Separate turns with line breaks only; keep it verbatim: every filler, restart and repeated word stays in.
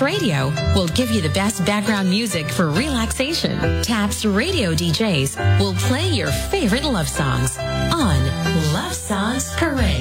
Radio will give you the best background music for relaxation. Taps Radio D Js will play your favorite love songs on Love Songs Parade.